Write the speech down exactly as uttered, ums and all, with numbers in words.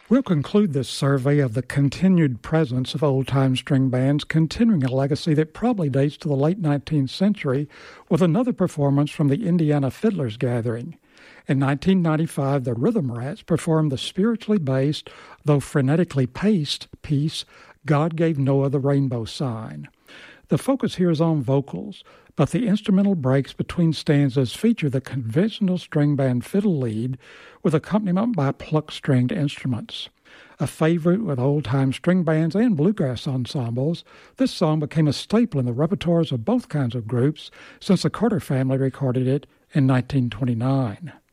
We'll conclude this survey of the continued presence of old-time string bands, continuing a legacy that probably dates to the late nineteenth century, with another performance from the Indiana Fiddlers Gathering. In nineteen ninety-five, the Rhythm Rats performed the spiritually based, though frenetically paced, piece, God Gave Noah the Rainbow Sign. The focus here is on vocals, but the instrumental breaks between stanzas feature the conventional string band fiddle lead with accompaniment by pluck-stringed instruments. A favorite with old-time string bands and bluegrass ensembles, this song became a staple in the repertoires of both kinds of groups since the Carter family recorded it in nineteen twenty-nine.